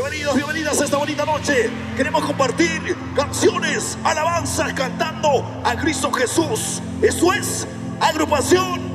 Bienvenidos, bienvenidas a esta bonita noche. Queremos compartir canciones, alabanzas, cantando a Cristo Jesús. Eso es Agrupación